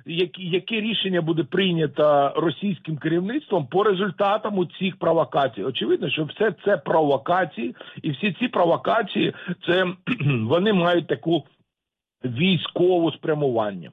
яке рішення буде прийнято російським керівництвом по результатам у цих провокацій. Очевидно, що все це провокації, і всі ці провокації, це вони мають таку військову спрямування.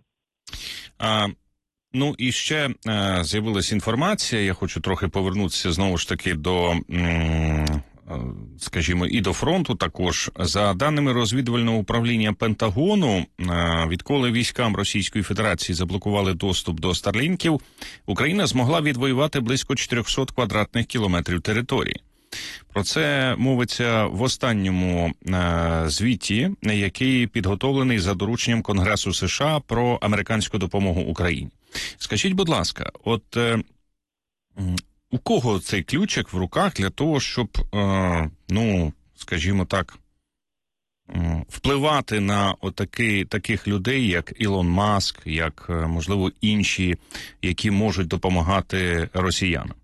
Ну і ще з'явилася інформація, я хочу трохи повернутися знову ж таки до, скажімо, і до фронту також. За даними розвідувального управління Пентагону, відколи військам Російської Федерації заблокували доступ до Старлінків, Україна змогла відвоювати близько 400 квадратних кілометрів території. Про це мовиться в останньому звіті, який підготовлений за дорученням Конгресу США про американську допомогу Україні. Скажіть, будь ласка, от у кого цей ключик в руках для того, щоб, скажімо так, впливати на таких людей, як Ілон Маск, як, можливо, інші, які можуть допомагати росіянам?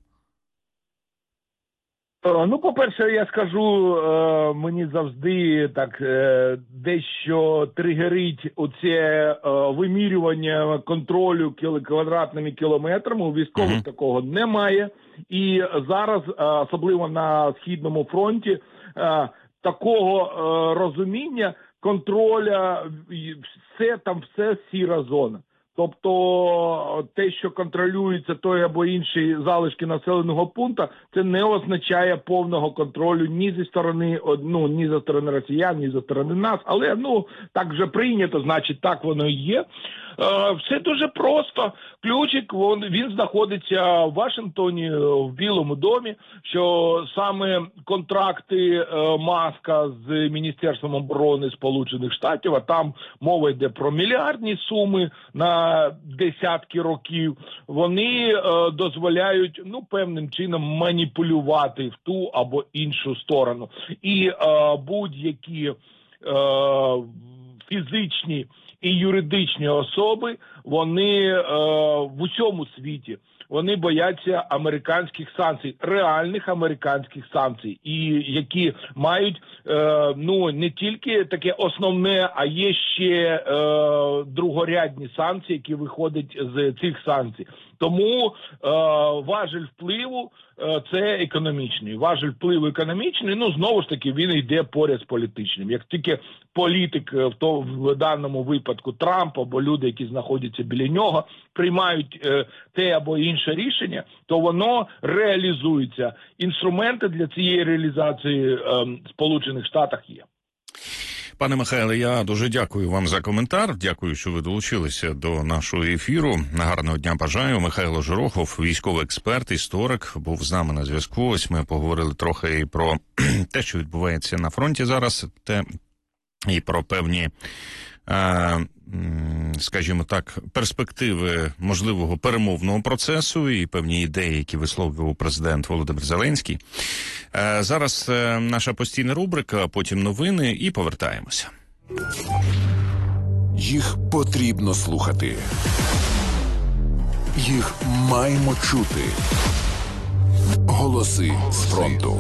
Ну, по-перше, я скажу, мені завжди так дещо тригерить оце вимірювання контролю квадратними кілометрами. У військових такого немає. І зараз, особливо на Східному фронті, такого розуміння контроля, все сіра зона. Тобто те, що контролюється той або інший залишки населеного пункту, це не означає повного контролю ні зі сторони, ні зі сторони росіян, ні зі сторони нас. Але, так вже прийнято, значить, так воно і є. Все дуже просто. Ключик, він знаходиться в Вашингтоні, в Білому домі, що саме контракти Маска з Міністерством оборони Сполучених Штатів, а там мова йде про мільярдні суми на десятки років, вони дозволяють, певним чином маніпулювати в ту або іншу сторону. І будь-які фізичні і юридичні особи, вони в усьому світі, вони бояться американських санкцій, реальних американських санкцій, і які мають, не тільки таке основне, а є ще другорядні санкції, які виходять з цих санкцій. Тому важіль впливу це економічний. Важіль впливу економічний, знову ж таки, він йде поряд з політичним. Як тільки політик, в даному випадку Трамп або люди, які знаходяться біля нього, приймають те або інше рішення, то воно реалізується. Інструменти для цієї реалізації в Сполучених Штатах є. Пане Михайле, я дуже дякую вам за коментар. Дякую, що ви долучилися до нашого ефіру. Гарного дня бажаю. Михайло Жорохов, військовий експерт, історик, був з нами на зв'язку. Ось ми поговорили трохи і про те, що відбувається на фронті зараз, і про певні, скажімо так, перспективи можливого перемовного процесу і певні ідеї, які висловлював президент Володимир Зеленський. Зараз наша постійна рубрика, потім новини і повертаємося. Їх потрібно слухати. Їх маємо чути. Голоси з фронту.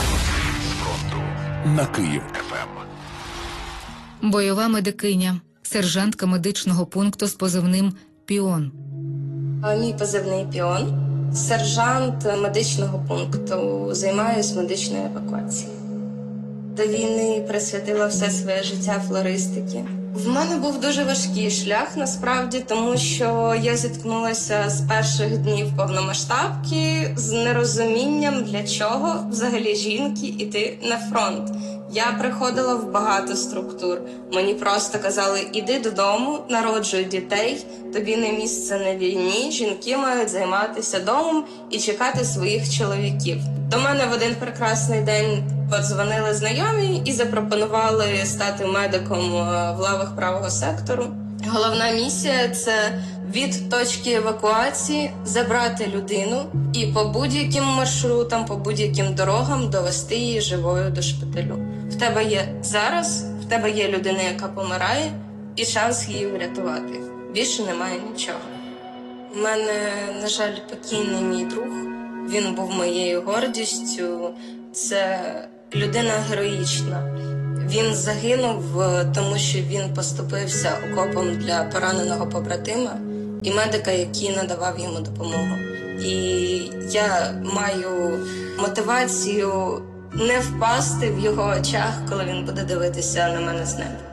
На Київ ФМ. Бойова медикиня, сержантка медичного пункту з позивним «Піон». Мій позивний «Піон». Сержант медичного пункту. Займаюся медичною евакуацією. До війни присвятила все своє життя флористики. В мене був дуже важкий шлях, насправді, тому що я зіткнулася з перших днів повномасштабки з нерозумінням, для чого взагалі жінки йти на фронт. Я приходила в багато структур. Мені просто казали, іди додому, народжуй дітей, тобі не місце на війні, жінки мають займатися домом і чекати своїх чоловіків. До мене в один прекрасний день подзвонили знайомі і запропонували стати медиком в лавах правого сектору. Головна місія – це від точки евакуації забрати людину і по будь-яким маршрутам, по будь-яким дорогам довести її живою до шпиталю. В тебе є зараз, в тебе є людина, яка помирає, і шанс її врятувати. Більше немає нічого. У мене, на жаль, покійний мій друг. Він був моєю гордістю. Це людина героїчна. Він загинув, тому що він поступився окопом для пораненого побратима. і медика, який надавав йому допомогу. І я маю мотивацію не впасти в його очах, коли він буде дивитися на мене з неба.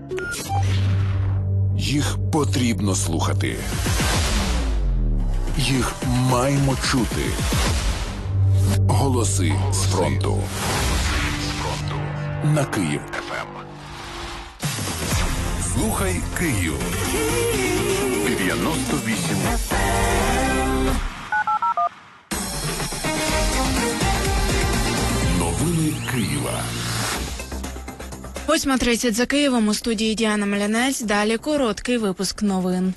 Їх потрібно слухати. Їх маємо чути. Голоси з фронту. На Київ ФМ. Слухай Київ. 98 FM. Новини Києва. 8:30 за Києвом, у студії Діана Малянець. Далі короткий випуск новин.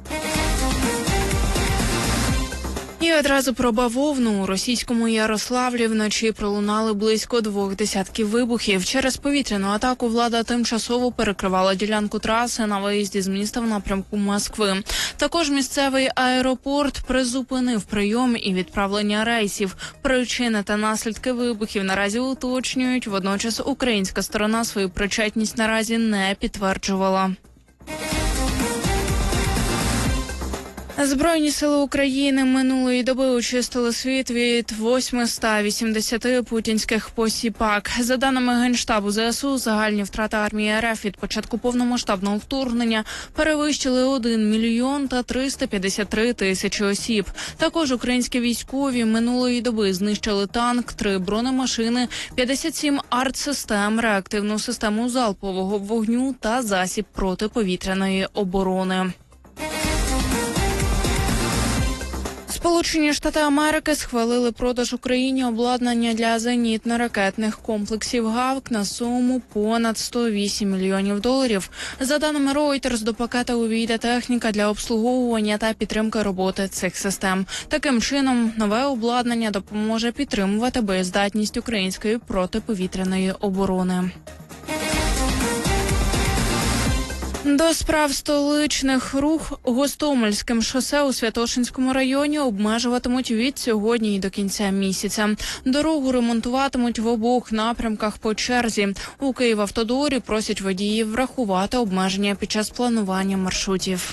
І одразу про бавовну. У російському Ярославлі вночі пролунали близько 2 десятків вибухів. Через повітряну атаку влада тимчасово перекривала ділянку траси на виїзді з міста в напрямку Москви. Також місцевий аеропорт призупинив прийом і відправлення рейсів. Причини та наслідки вибухів наразі уточнюють. Водночас українська сторона свою причетність наразі не підтверджувала. Збройні сили України минулої доби очистили світ від 880 путінських посіпак. За даними Генштабу ЗСУ, загальні втрати армії РФ від початку повномасштабного вторгнення перевищили 1 мільйон та 353 тисячі осіб. Також українські військові минулої доби знищили танк, 3 бронемашини, 57 артсистем, реактивну систему залпового вогню та засіб протиповітряної оборони. Сполучені Штати Америки схвалили продаж Україні обладнання для зенітно-ракетних комплексів ГАВК на суму понад $108 мільйонів. За даними Reuters, до пакета увійде техніка для обслуговування та підтримки роботи цих систем. Таким чином, нове обладнання допоможе підтримувати боєздатність української протиповітряної оборони. До справ столичних рух Гостомельським шосе у Святошинському районі обмежуватимуть від сьогодні і до кінця місяця. Дорогу ремонтуватимуть в обох напрямках по черзі. У Київавтодорі просять водіїв врахувати обмеження під час планування маршрутів.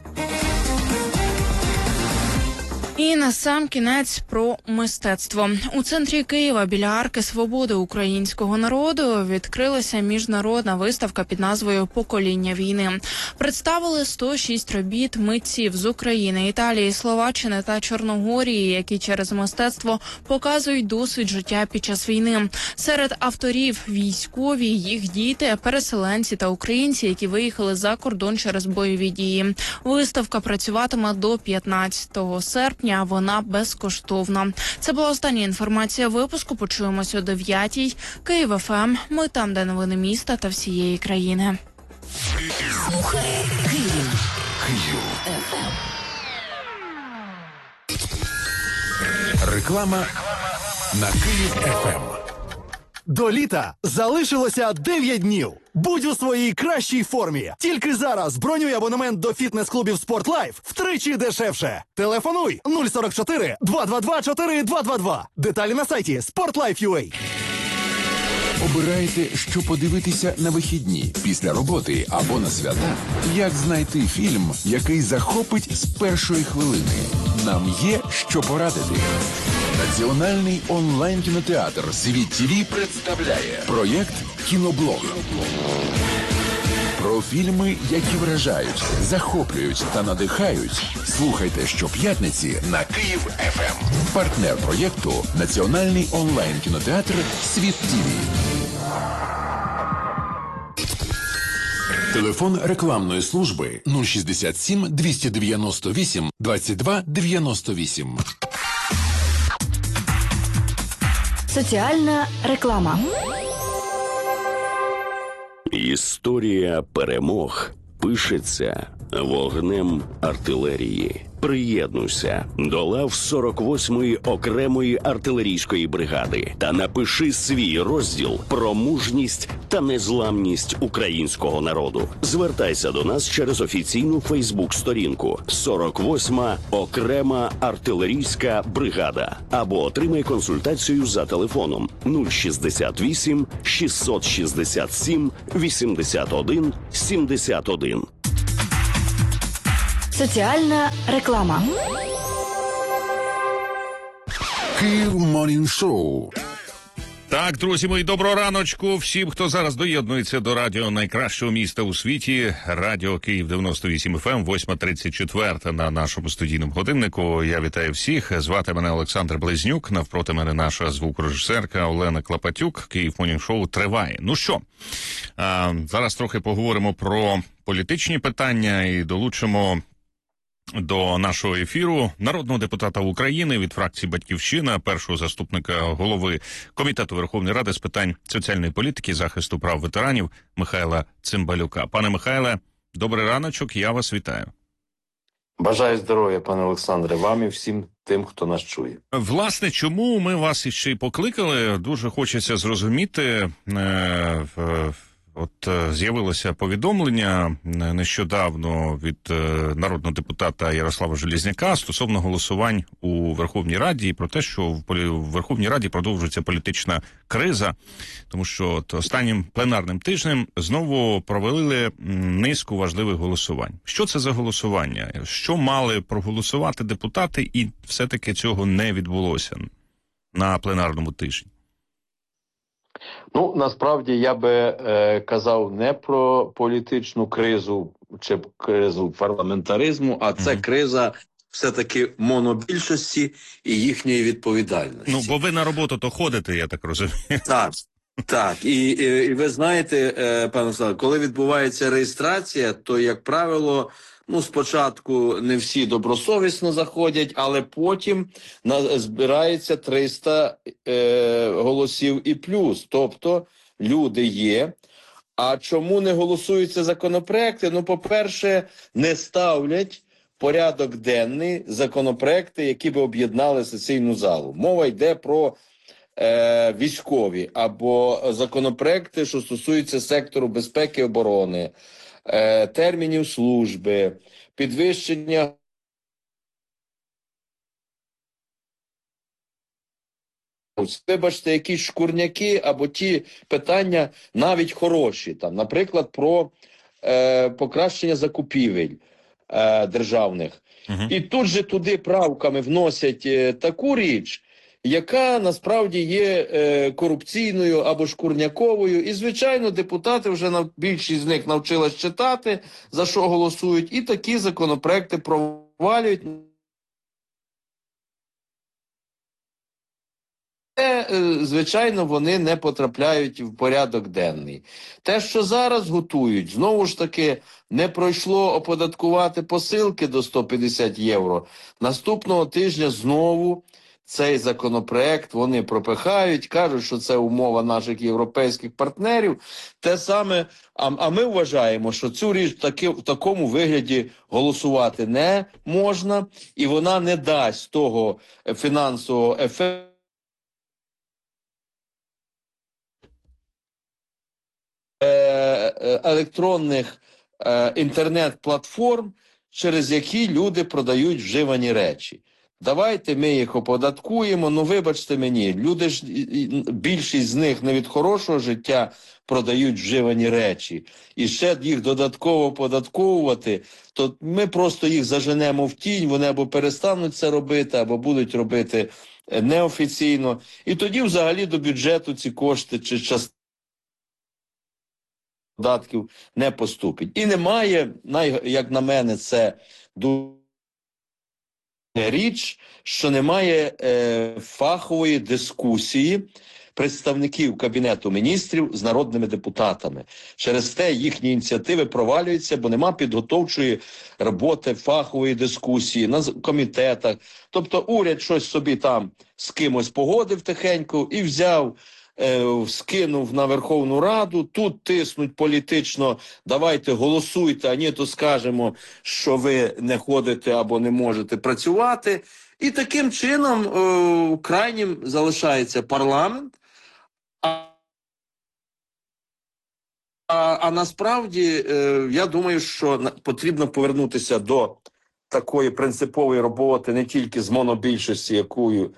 І насамкінець про мистецтво. У центрі Києва біля Арки Свободи українського народу відкрилася міжнародна виставка під назвою «Покоління війни». Представили 106 робіт митців з України, Італії, Словаччини та Чорногорії, які через мистецтво показують досвід життя під час війни. Серед авторів – військові, їх діти, переселенці та українці, які виїхали за кордон через бойові дії. Виставка працюватиме до 15 серпня. Вона безкоштовна. Це була остання інформація випуску. Почуємося о 9-й. Київ ФМ. Ми там, де новини міста та всієї країни. Слухай Київ. Реклама на Київ ФМ. До літа залишилося 9 днів. Будь у своїй кращій формі. Тільки зараз бронюй абонемент до фітнес-клубів «Спортлайф» втричі дешевше. Телефонуй 044 222 4222. Деталі на сайті sportlife.ua. Обираєте, що подивитися на вихідні, після роботи або на свята? Як знайти фільм, який захопить з першої хвилини? Нам є що порадити. Національний онлайн-кінотеатр «Світ ТВ» представляє проєкт «Кіноблог». Про фільми, які вражають, захоплюють та надихають. Слухайте щоп'ятниці на Київ ФМ. Партнер проєкту – Національний онлайн-кінотеатр «Світ ТВ». Телефон рекламної служби 067 298 22 98. Соціальна реклама. Історія перемог пишеться вогнем артилерії. Приєднуйся до лав 48-ї окремої артилерійської бригади та напиши свій розділ про мужність та незламність українського народу. Звертайся до нас через офіційну Фейсбук-сторінку 48-ма окрема артилерійська бригада або отримай консультацію за телефоном 068 667 81 71. Соціальна реклама. Київ Морнінг Шоу. Так, друзі мої, доброго раночку всім, хто зараз доєднується до радіо найкращого міста у світі. Радіо Київ 98 FM, 8:34 на нашому студійному годиннику. Я вітаю всіх. Звати мене Олександр Близнюк. Навпроти мене наша звукорежисерка Олена Клопотюк. Київ Морнінг Шоу триває. Ну що, зараз трохи поговоримо про політичні питання і долучимо до нашого ефіру народного депутата України від фракції «Батьківщина», першого заступника голови Комітету Верховної Ради з питань соціальної політики, захисту прав ветеранів Михайла Цимбалюка. Пане Михайле, добрий раночок, я вас вітаю. Бажаю здоров'я, пане Олександре, вам і всім тим, хто нас чує. Власне, чому ми вас іще й покликали? Дуже хочеться зрозуміти. От з'явилося повідомлення нещодавно від народного депутата Ярослава Железняка стосовно голосувань у Верховній Раді і про те, що в Верховній Раді продовжується політична криза, тому що от останнім пленарним тижнем знову провели низку важливих голосувань. Що це за голосування? Що мали проголосувати депутати, і все-таки цього не відбулося на пленарному тижні? Ну, насправді, я би казав не про політичну кризу чи кризу парламентаризму, а це криза все-таки монобільшості і їхньої відповідальності. Ну, бо ви на роботу то ходите, я так розумію. Так, так. І ви знаєте, пане Олександр, коли відбувається реєстрація, то, як правило, ну, спочатку не всі добросовісно заходять, але потім збирається 300 голосів і плюс. Тобто люди є. А чому не голосуються законопроекти? Ну, по-перше, не ставлять порядок денний законопроекти, які би об'єднали сесійну залу. Мова йде про військові або законопроекти, що стосуються сектору безпеки і оборони, термінів служби, підвищення вибачте, якісь шкурняки або ті питання навіть хороші, там, наприклад, про покращення закупівель державних. І тут же туди правками вносять таку річ, яка насправді є корупційною або шкурняковою. І, звичайно, депутати вже більшість з них навчилась читати, за що голосують, і такі законопроекти провалюють. Звичайно, вони не потрапляють в порядок денний. Те, що зараз готують, знову ж таки, не пройшло оподаткувати посилки до 150 євро. Наступного тижня знову цей законопроект вони пропихають, кажуть, що це умова наших європейських партнерів. Те саме, а ми вважаємо, що цю річ в такому вигляді голосувати не можна, і вона не дасть того фінансового ефекту, електронних інтернет-платформ, через які люди продають вживані речі. Давайте ми їх оподаткуємо, ну вибачте мені, люди ж, більшість з них не від хорошого життя продають вживані речі. І ще їх додатково оподатковувати, то ми просто їх заженемо в тінь, вони або перестануть це робити, або будуть робити неофіційно. І тоді взагалі до бюджету ці кошти чи частини податків не поступить. І немає, як на мене, це дуже річ, що немає фахової дискусії представників Кабінету міністрів з народними депутатами. Через те їхні ініціативи провалюються, бо нема підготовчої роботи, фахової дискусії на комітетах. Тобто уряд щось собі там з кимось погодив тихенько і взяв, скинув на Верховну Раду, тут тиснуть політично, давайте голосуйте, а ні, то скажемо, що ви не ходите або не можете працювати. І таким чином крайнім залишається парламент, а насправді я думаю, що потрібно повернутися до такої принципової роботи не тільки з монобільшості, якою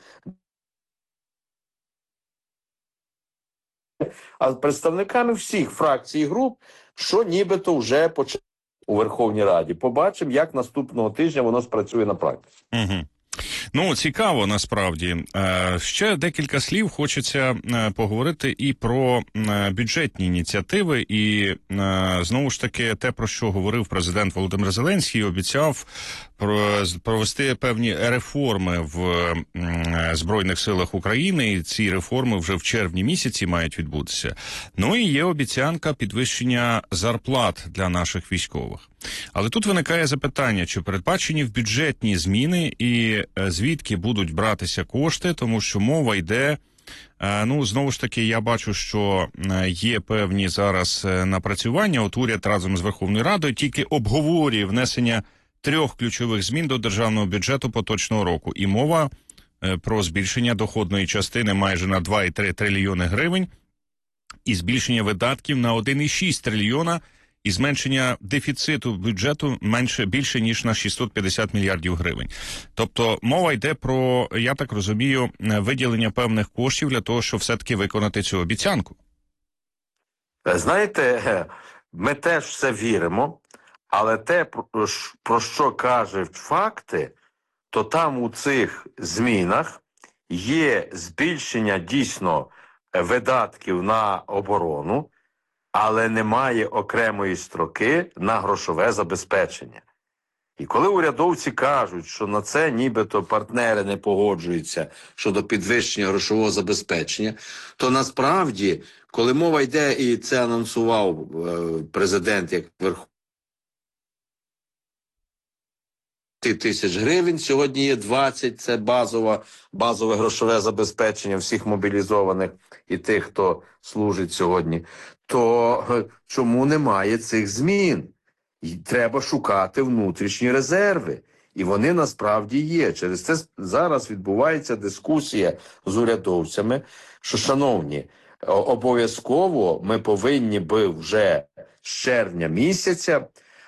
а представниками всіх фракцій і груп, що нібито вже почали у Верховній Раді. Побачимо, як наступного тижня воно спрацює на практиці. Угу. Ну, цікаво, насправді. Ще декілька слів хочеться поговорити і про бюджетні ініціативи, і, знову ж таки, те, про що говорив президент Володимир Зеленський, обіцяв провести певні реформи в Збройних силах України, і ці реформи вже в червні місяці мають відбутися. Ну і є обіцянка підвищення зарплат для наших військових. Але тут виникає запитання, чи передбачені в бюджетні зміни і звідки будуть братися кошти, тому що мова йде, ну, знову ж таки, я бачу, що є певні зараз напрацювання, от уряд разом з Верховною Радою тільки обговорює внесення 3 ключових змін до державного бюджету поточного року. І мова про збільшення доходної частини майже на 2,3 трильйони гривень і збільшення видатків на 1,6 трильйона і зменшення дефіциту бюджету більше, ніж на 650 мільярдів гривень. Тобто мова йде про, я так розумію, виділення певних коштів для того, щоб все-таки виконати цю обіцянку. Знаєте, ми теж все віримо, але те, про що кажуть факти, то там у цих змінах є збільшення дійсно видатків на оборону, але немає окремої строки на грошове забезпечення. І коли урядовці кажуть, що на це нібито партнери не погоджуються щодо підвищення грошового забезпечення, то насправді, коли мова йде, і це анонсував президент як Верховний, тисяч гривень, сьогодні є 20, це базове грошове забезпечення всіх мобілізованих і тих, хто служить сьогодні, то чому немає цих змін? І треба шукати внутрішні резерви. І вони насправді є. Через це зараз відбувається дискусія з урядовцями, що, шановні, обов'язково ми повинні би вже з червня місяця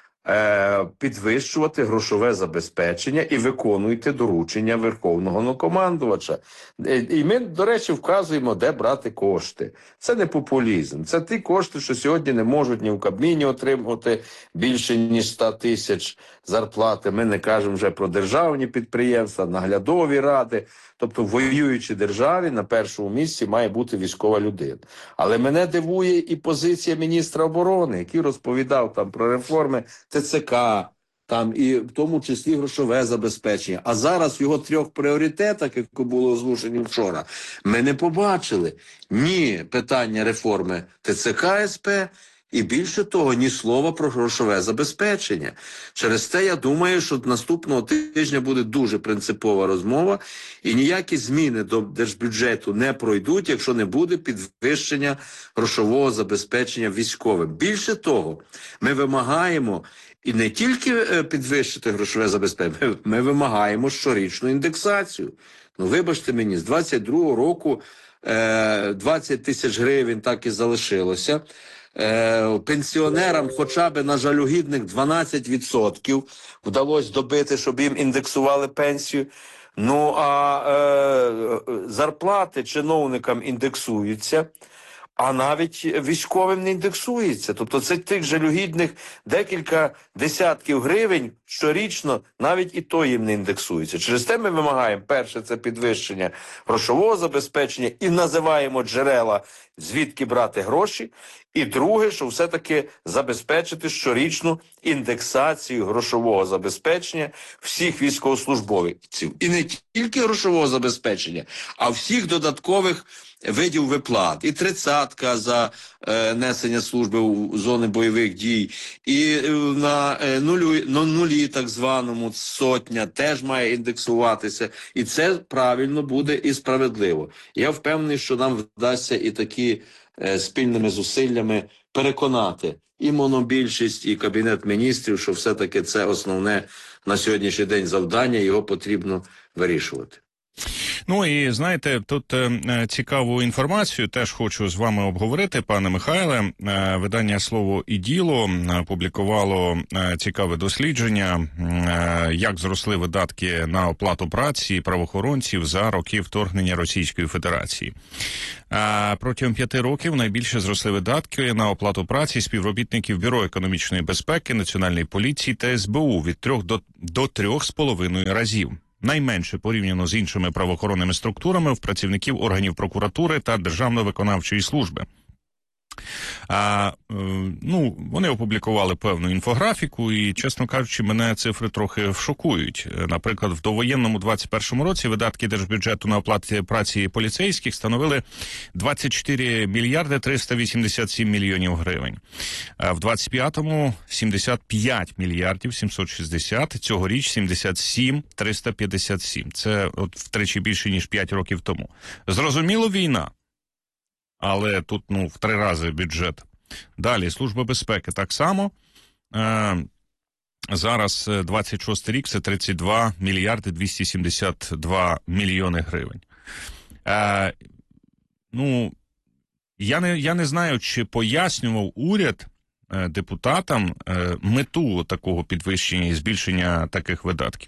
підвищувати грошове забезпечення і виконуйте доручення Верховного Головнокомандувача. І ми, до речі, вказуємо, де брати кошти. Це не популізм. Це ті кошти, що сьогодні не можуть ні в Кабміні отримувати більше, ніж 100 тисяч зарплати. Ми не кажемо вже про державні підприємства, наглядові ради. Тобто в воюючій державі на першому місці має бути військова людина. Але мене дивує і позиція міністра оборони, який розповідав там про реформи ТЦК, там і в тому числі грошове забезпечення. А зараз в його 3 пріоритетах, які були озвучені вчора, ми не побачили ні питання реформи ТЦК СП, і більше того, ні слова про грошове забезпечення. Через те, я думаю, що наступного тижня буде дуже принципова розмова, і ніякі зміни до держбюджету не пройдуть, якщо не буде підвищення грошового забезпечення військовим. Більше того, ми вимагаємо і не тільки підвищити грошове забезпечення, ми вимагаємо щорічну індексацію. Ну, вибачте мені, з 22-го року 20 тисяч гривень так і залишилося. Пенсіонерам хоча б на жалюгідних 12% вдалося добити, щоб їм індексували пенсію. Ну, а зарплати чиновникам індексуються, а навіть військовим не індексується. Тобто це тих жалюгідних декілька десятків гривень щорічно, навіть і то їм не індексується. Через те ми вимагаємо, перше, це підвищення грошового забезпечення і називаємо джерела, звідки брати гроші. І друге, що все-таки забезпечити щорічну індексацію грошового забезпечення всіх військовослужбовців. І не тільки грошового забезпечення, а всіх додаткових видів виплат. І 30-ка за несення служби у зони бойових дій, і на нулі так званому сотня теж має індексуватися. І це правильно буде і справедливо. Я впевнений, що нам вдасться і такі спільними зусиллями переконати і монобільшість, і Кабінет міністрів, що все-таки це основне на сьогоднішній день завдання, його потрібно вирішувати. Ну і знаєте, тут цікаву інформацію теж хочу з вами обговорити, пане Михайле. Видання «Слово і діло» публікувало цікаве дослідження, як зросли видатки на оплату праці правоохоронців за роки вторгнення Російської Федерації. Протягом 5 років найбільше зросли видатки на оплату праці співробітників Бюро економічної безпеки, Національної поліції та СБУ від 3 до 3,5 разів. Найменше порівняно з іншими правоохоронними структурами в працівників органів прокуратури та Державно-виконавчої служби. Вони опублікували певну інфографіку і, чесно кажучи, мене цифри трохи шокують. Наприклад, в довоєнному 21-му році видатки держбюджету на оплату праці поліцейських становили 24 мільярди 387 мільйонів гривень. А в 25-му 75 мільярдів 760, цьогоріч 77 357. Це втричі більше, ніж 5 років тому. Зрозуміло, війна. Але тут, в 3 рази бюджет. Далі, Служба безпеки так само. Зараз 26 рік – це 32 мільярди 272 мільйони гривень. Я не знаю, чи пояснював уряд депутатам мету такого підвищення і збільшення таких видатків.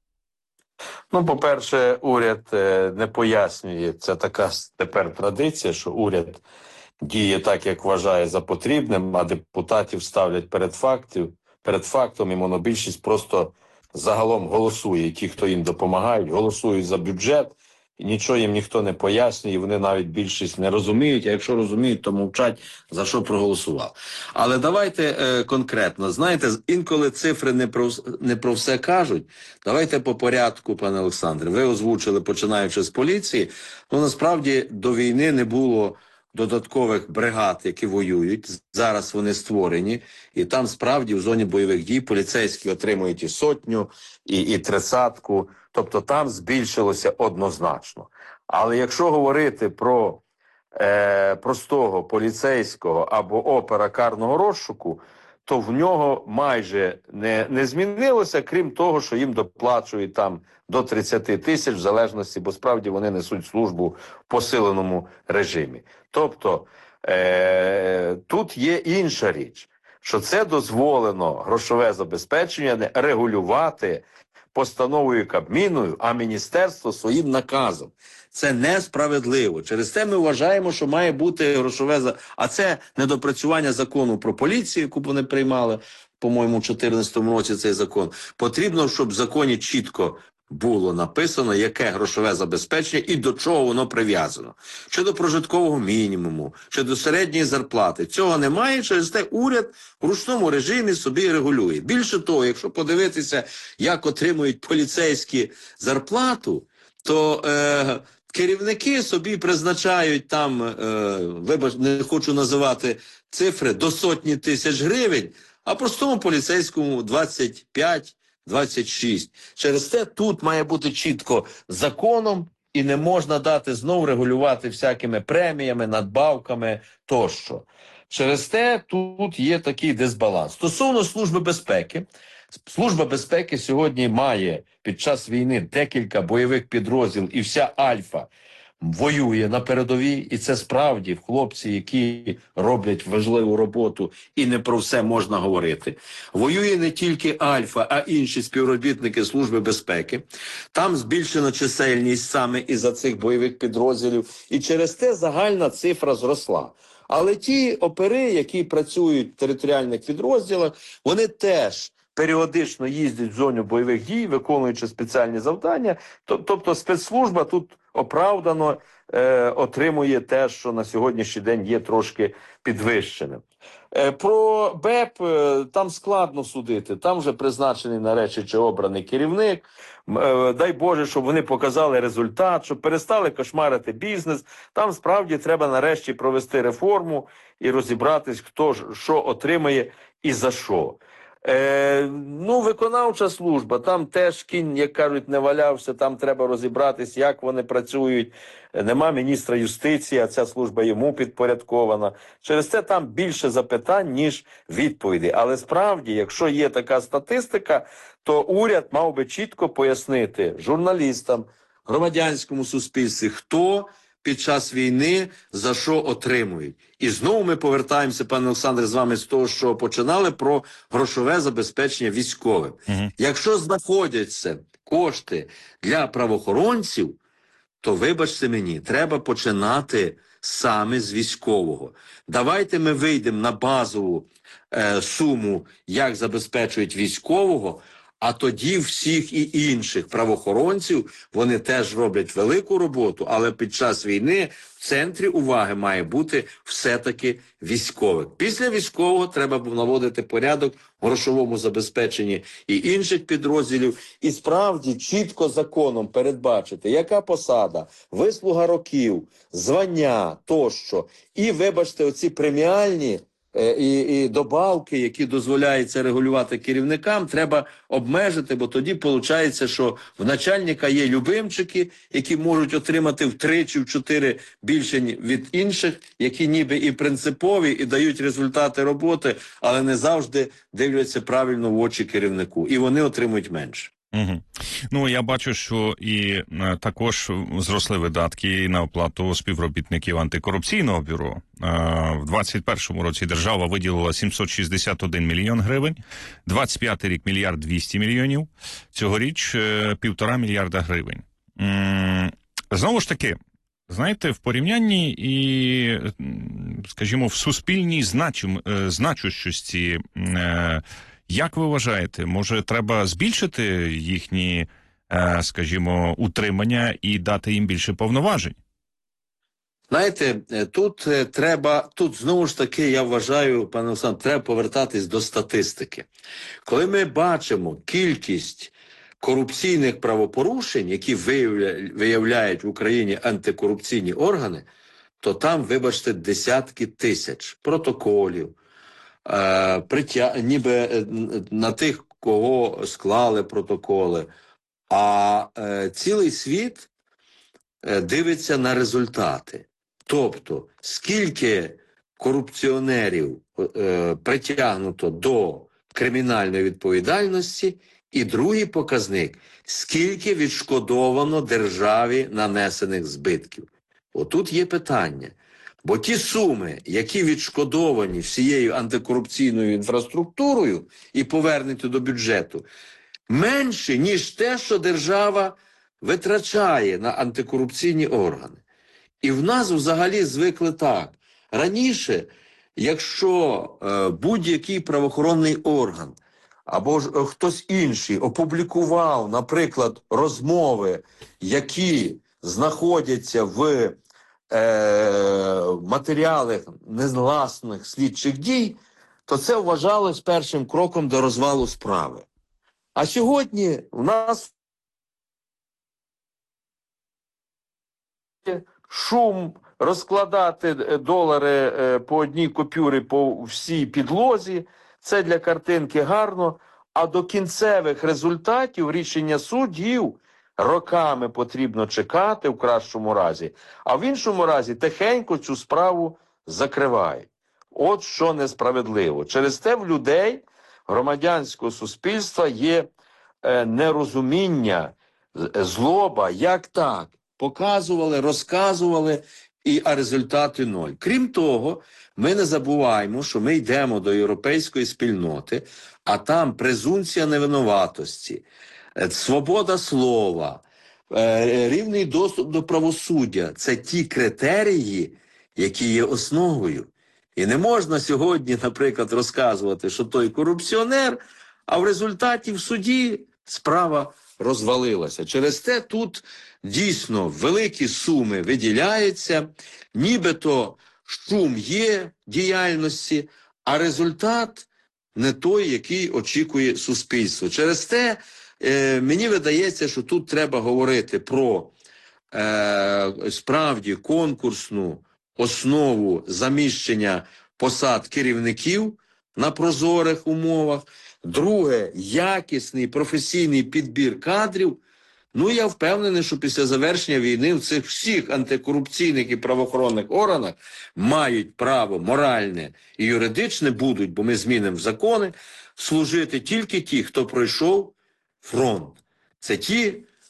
По-перше, уряд не пояснює, це така тепер традиція, що уряд діє так, як вважає за потрібним, а депутатів ставлять перед фактом, і монобільшість просто загалом голосує. Ті, хто їм допомагають, голосують за бюджет, і нічого їм ніхто не пояснює, і вони навіть більшість не розуміють, а якщо розуміють, то мовчать, за що проголосував. Але давайте конкретно, знаєте, інколи цифри не про все кажуть. Давайте по порядку, пане Олександре. Ви озвучили, починаючи з поліції, насправді до війни не було додаткових бригад, які воюють. Зараз вони створені, і там справді в зоні бойових дій поліцейські отримують і 100, і 30-ку. Тобто там збільшилося однозначно. Але якщо говорити про простого поліцейського або опера карного розшуку, то в нього майже не змінилося, крім того, що їм доплачують там до 30 тисяч в залежності, бо справді вони несуть службу в посиленому режимі. Тобто тут є інша річ, що це дозволено грошове забезпечення регулювати постановою Кабміну, а міністерство своїм наказом. Це несправедливо. Через те ми вважаємо, що має бути грошове... А це недопрацювання закону про поліцію, яку вони приймали, по-моєму, у 2014 році цей закон. Потрібно, щоб в законі чітко було написано, яке грошове забезпечення і до чого воно прив'язано. Щодо прожиткового мінімуму, щодо середньої зарплати. Цього немає, через те уряд в ручному режимі собі регулює. Більше того, якщо подивитися, як отримують поліцейські зарплату, то керівники собі призначають там, не хочу називати цифри, до 100 тисяч гривень, а простому поліцейському 25-26. Через те тут має бути чітко законом і не можна дати знову регулювати всякими преміями, надбавками тощо. Через те тут є такий дисбаланс. Стосовно Служби безпеки, Служба безпеки сьогодні має під час війни декілька бойових підрозділів і вся Альфа воює на передовій, і це справді хлопці, які роблять важливу роботу, і не про все можна говорити. Воює не тільки Альфа, а інші співробітники Служби безпеки. Там збільшена чисельність саме із-за цих бойових підрозділів, і через те загальна цифра зросла. Але ті опери, які працюють в територіальних підрозділах, вони теж періодично їздять в зону бойових дій, виконуючи спеціальні завдання. Тобто спецслужба тут оправдано отримує те, що на сьогоднішній день є трошки підвищеним. Про БЕП там складно судити. Там вже призначений нарешті чи обраний керівник. Дай Боже, щоб вони показали результат, щоб перестали кошмарити бізнес. Там справді треба нарешті провести реформу і розібратись, хто що отримає і за що. Виконавча служба, там теж кінь, як кажуть, не валявся, там треба розібратись, як вони працюють. Нема міністра юстиції, а ця служба йому підпорядкована. Через це там більше запитань, ніж відповідей. Але справді, якщо є така статистика, то уряд мав би чітко пояснити журналістам, громадянському суспільстві, хто під час війни за що отримують. І знову ми повертаємося, пане Олександре, з вами з того, що починали, про грошове забезпечення військовим. Якщо знаходяться кошти для правоохоронців, то, вибачте мені, треба починати саме з військового. Давайте ми вийдемо на базову суму, як забезпечують військового, а тоді всіх і інших правоохоронців, вони теж роблять велику роботу, але під час війни в центрі уваги має бути все-таки військових. Після військового треба наводити порядок в грошовому забезпеченні і інших підрозділів. І справді чітко законом передбачити, яка посада, вислуга років, звання тощо. І, вибачте, оці преміальні і добавки, які дозволяється регулювати керівникам, треба обмежити, бо тоді виходить, що в начальника є любимчики, які можуть отримати в 3 чи в 4 більше від інших, які ніби і принципові, і дають результати роботи, але не завжди дивляться правильно в очі керівнику. І вони отримують менше. Угу. Ну, я бачу, що і також зросли видатки на оплату співробітників антикорупційного бюро. В 2021 році держава виділила 761 мільйон гривень, 25 рік – 1 200 мільйонів, цьогоріч 1,5 мільярда гривень. Знову ж таки, знаєте, в порівнянні і, скажімо, в суспільній значущості, як ви вважаєте, може треба збільшити їхні, скажімо, утримання і дати їм більше повноважень? Знаєте, тут знову ж таки, я вважаю, пане Олександр, треба повертатись до статистики. Коли ми бачимо кількість корупційних правопорушень, які виявляють в Україні антикорупційні органи, то там, вибачте, десятки тисяч протоколів, ніби на тих, кого склали протоколи, а цілий світ дивиться на результати. Тобто, скільки корупціонерів притягнуто до кримінальної відповідальності, і другий показник – скільки відшкодовано державі нанесених збитків. Отут є питання. Бо ті суми, які відшкодовані всією антикорупційною інфраструктурою і повернуті до бюджету, менші, ніж те, що держава витрачає на антикорупційні органи. І в нас взагалі звикли так. Раніше, якщо будь-який правоохоронний орган або ж хтось інший опублікував, наприклад, розмови, які знаходяться в матеріалах негласних слідчих дій, то це вважалось першим кроком до розвалу справи. А сьогодні в нас шум розкладати долари по одній купюрі по всій підлозі, це для картинки гарно, а до кінцевих результатів рішення суддів роками потрібно чекати в кращому разі, а в іншому разі тихенько цю справу закривають. От що несправедливо. Через те в людей громадянського суспільства є нерозуміння, злоба, як так? Показували, розказували, а результати ноль. Крім того, ми не забуваємо, що ми йдемо до європейської спільноти, а там презумпція невинуватості, свобода слова, рівний доступ до правосуддя – це ті критерії, які є основою. І не можна сьогодні, наприклад, розказувати, що той корупціонер, а в результаті в суді справа розвалилася. Через те тут дійсно великі суми виділяються, нібито шум є діяльності, а результат не той, який очікує суспільство. Через те мені видається, що тут треба говорити про справді конкурсну основу заміщення посад керівників на прозорих умовах. Друге, якісний професійний підбір кадрів. Ну, я впевнений, що після завершення війни в цих всіх антикорупційних і правоохоронних органах мають право моральне і юридичне будуть, бо ми змінимо закони, служити тільки ті, хто пройшов фронт. Це ті,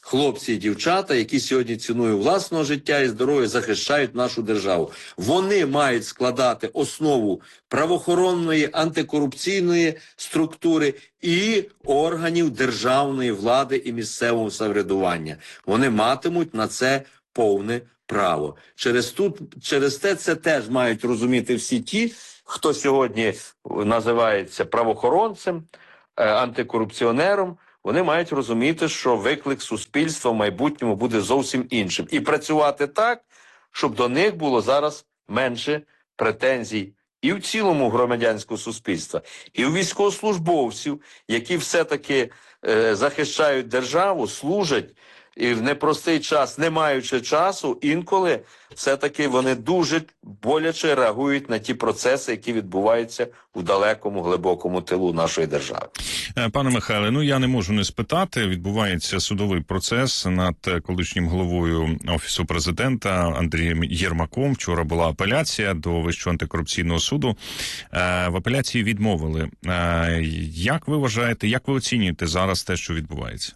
хлопці і дівчата, які сьогодні ціною власного життя і здоров'я захищають нашу державу. Вони мають складати основу правоохоронної, антикорупційної структури і органів державної влади і місцевого самоврядування. Вони матимуть на це повне право. Через те це теж мають розуміти всі ті, хто сьогодні називається правоохоронцем, антикорупціонером. Вони мають розуміти, що виклик суспільства в майбутньому буде зовсім іншим. І працювати так, щоб до них було зараз менше претензій і в цілому громадянського суспільства, і у військовослужбовців, які все-таки захищають державу, служать, і в непростий час, не маючи часу, інколи все-таки вони дуже боляче реагують на ті процеси, які відбуваються у далекому, глибокому тилу нашої держави. Пане Михайле, я не можу не спитати. Відбувається судовий процес над колишнім головою Офісу президента Андрієм Єрмаком. Вчора була апеляція до Вищого антикорупційного суду. В апеляції відмовили. Як ви вважаєте, як ви оцінюєте зараз те, що відбувається?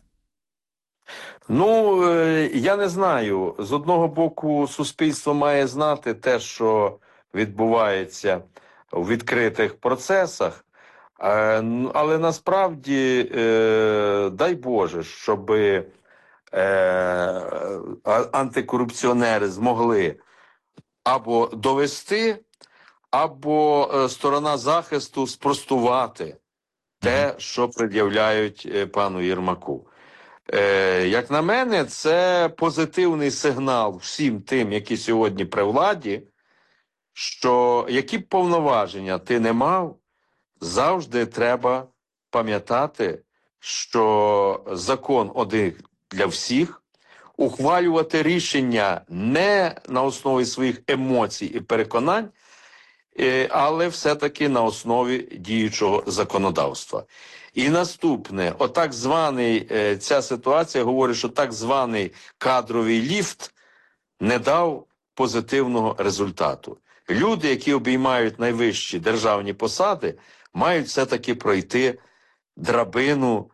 Я не знаю. З одного боку, суспільство має знати те, що відбувається у відкритих процесах, але насправді, дай Боже, щоб антикорупціонери змогли або довести, або сторона захисту спростувати те, що пред'являють пану Єрмаку. Як на мене, це позитивний сигнал всім тим, які сьогодні при владі, що які б повноваження ти не мав, завжди треба пам'ятати, що закон один для всіх, ухвалювати рішення не на основі своїх емоцій і переконань, але все-таки на основі діючого законодавства. І наступне, отак званий, ця ситуація говорить, що так званий кадровий ліфт не дав позитивного результату. Люди, які обіймають найвищі державні посади, мають все-таки пройти драбину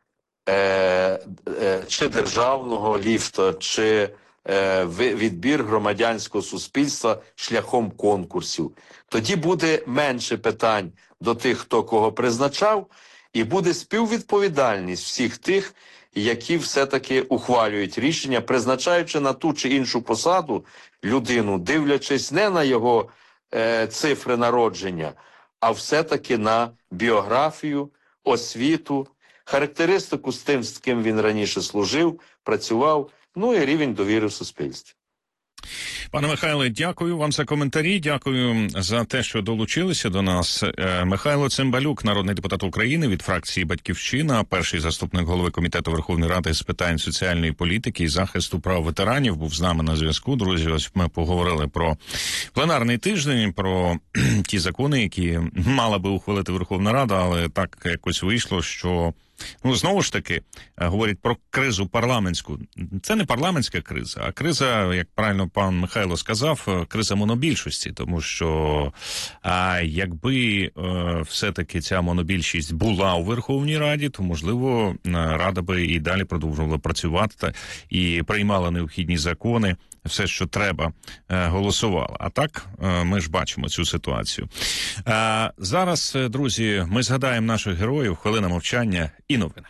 чи державного ліфта, чи відбір громадянського суспільства шляхом конкурсів. Тоді буде менше питань до тих, хто кого призначав, і буде співвідповідальність всіх тих, які все-таки ухвалюють рішення, призначаючи на ту чи іншу посаду людину, дивлячись не на його цифри народження, а все-таки на біографію, освіту, характеристику з тим, з ким він раніше служив, працював, і рівень довіри в суспільстві. Пане Михайле, дякую вам за коментарі, дякую за те, що долучилися до нас. Михайло Цимбалюк, народний депутат України від фракції «Батьківщина», перший заступник голови Комітету Верховної Ради з питань соціальної політики і захисту прав ветеранів, був з нами на зв'язку. Друзі, ось ми поговорили про пленарний тиждень, про ті закони, які мала би ухвалити Верховна Рада, але так якось вийшло, що знову ж таки, говорять про кризу парламентську. Це не парламентська криза, а криза, як правильно пан Михайло сказав, криза монобільшості. Тому що якби все-таки ця монобільшість була у Верховній Раді, то, можливо, Рада би і далі продовжувала працювати і приймала необхідні закони, все, що треба, голосувала. А так, ми ж бачимо цю ситуацію. Зараз, друзі, ми згадаємо наших героїв, хвилина мовчання і новини.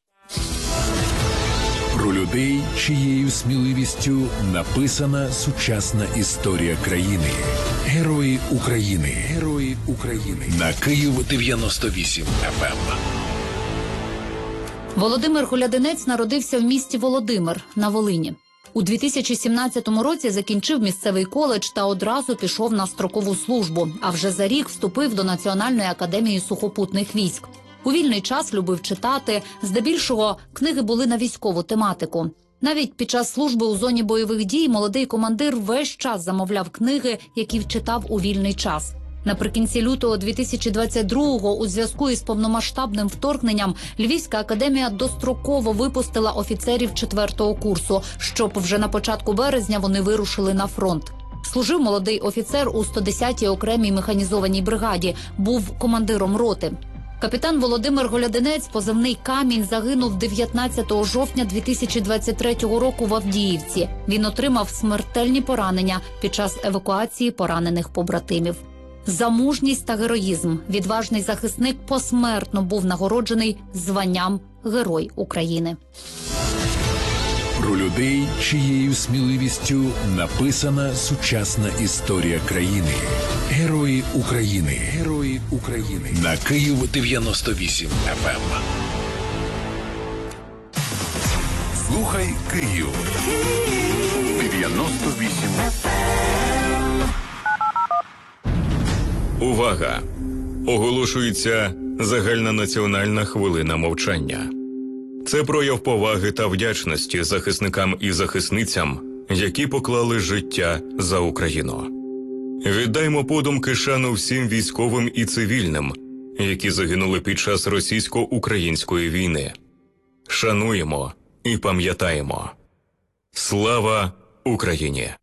Про людей, чиєю сміливістю написана сучасна історія країни. Герої України. Герої України. На Київ 98 FM. Володимир Колядинець народився в місті Володимир на Волині. У 2017 році закінчив місцевий коледж та одразу пішов на строкову службу, а вже за рік вступив до Національної академії сухопутних військ. У вільний час любив читати, здебільшого книги були на військову тематику. Навіть під час служби у зоні бойових дій молодий командир весь час замовляв книги, які читав у вільний час. Наприкінці лютого 2022-го у зв'язку із повномасштабним вторгненням Львівська академія достроково випустила офіцерів 4-го курсу, щоб вже на початку березня вони вирушили на фронт. Служив молодий офіцер у 110-й окремій механізованій бригаді, був командиром роти. Капітан Володимир Голядинець, позивний «Камінь», загинув 19 жовтня 2023 року в Авдіївці. Він отримав смертельні поранення під час евакуації поранених побратимів. За мужність та героїзм відважний захисник посмертно був нагороджений званням Герой України. Про людей, чиєю сміливістю написана сучасна історія країни. Герої України. Герої України. На Київ 98 FM. Слухай Київ. 98 FM. Увага! Оголошується загальнонаціональна хвилина мовчання. Це прояв поваги та вдячності захисникам і захисницям, які поклали життя за Україну. Віддаймо подумки шану всім військовим і цивільним, які загинули під час російсько-української війни. Шануємо і пам'ятаємо. Слава Україні!